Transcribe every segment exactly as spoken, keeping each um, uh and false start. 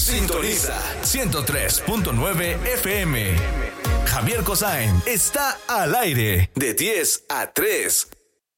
Sintoniza ciento tres punto nueve F M. Javier Cosain está al aire de diez a tres.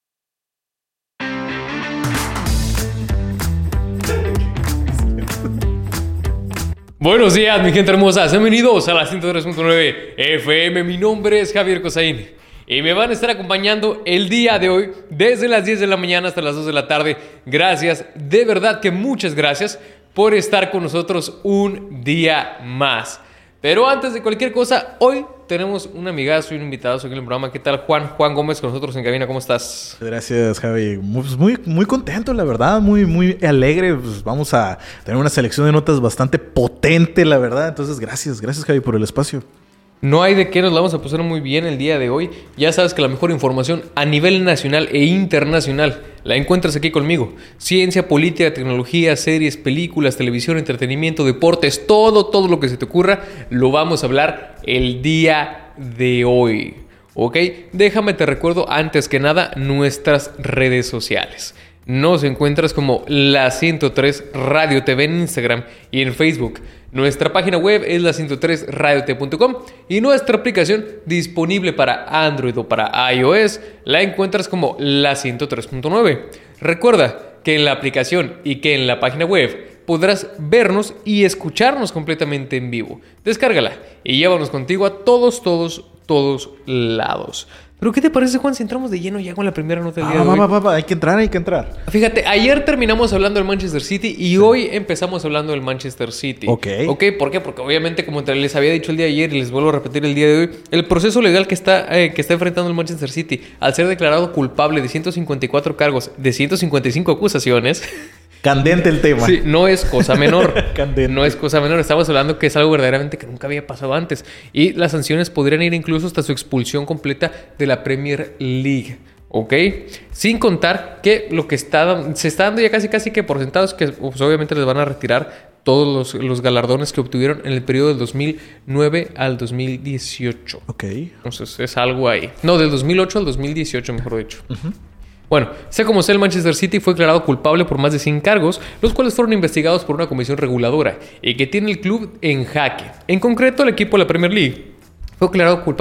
Buenos días, mi gente hermosa. Bienvenidos a la ciento tres punto nueve F M. Mi nombre es Javier Cosain y me van a estar acompañando el día de hoy desde las diez de la mañana hasta las dos de la tarde. Gracias, de verdad que muchas gracias por estar con nosotros un día más. Pero antes de cualquier cosa, hoy tenemos un amigazo y un invitado aquí en el programa. ¿Qué tal, Juan? Juan Gómez con nosotros en cabina. ¿Cómo estás? Gracias, Javi. Muy, muy, muy contento, la verdad. Muy, muy alegre. Pues vamos a tener una selección de notas bastante potente, la verdad. Entonces, gracias. Gracias, Javi, por el espacio. No hay de qué, nos la vamos a pasar muy bien el día de hoy. Ya sabes que la mejor información a nivel nacional e internacional la encuentras aquí conmigo. Ciencia, política, tecnología, series, películas, televisión, entretenimiento, deportes, todo, todo lo que se te ocurra, lo vamos a hablar el día de hoy. ¿Ok? Déjame te recuerdo antes que nada nuestras redes sociales. Nos encuentras como La ciento tres Radio T V en Instagram y en Facebook. Nuestra página web es la ciento tres radio t v punto com y nuestra aplicación disponible para Android o para iOS la encuentras como La ciento tres punto nueve. Recuerda que en la aplicación y que en la página web podrás vernos y escucharnos completamente en vivo. Descárgala y llévanos contigo a todos, todos, todos lados. ¿Pero qué te parece, Juan, si entramos de lleno ya con la primera nota del Ah, día de va, hoy? va, va, va. Hay que entrar, hay que entrar. Fíjate, ayer terminamos hablando del Manchester City y sí. Hoy empezamos hablando del Manchester City. Ok. Ok, ¿por qué? Porque obviamente, como les había dicho el día de ayer y les vuelvo a repetir el día de hoy, el proceso legal que está, eh, que está enfrentando el Manchester City al ser declarado culpable de ciento cincuenta y cuatro cargos, de ciento cincuenta y cinco acusaciones... Candente el tema. Sí, no es cosa menor. Candente. No es cosa menor. Estamos hablando que es algo verdaderamente que nunca había pasado antes. Y las sanciones podrían ir incluso hasta su expulsión completa de la Premier League. ¿Ok? Sin contar que lo que está, se está dando ya casi casi que por sentado es que pues, obviamente les van a retirar todos los, los galardones que obtuvieron en el periodo del dos mil nueve al dos mil dieciocho. Ok. Entonces es algo ahí. No, del dos mil ocho al dos mil dieciocho, mejor dicho. Uh-huh. Bueno, sea como sea, el Manchester City fue declarado culpable por más de cien cargos, los cuales fueron investigados por una comisión reguladora y que tiene el club en jaque. En concreto, el equipo de la Premier League fue declarado culpable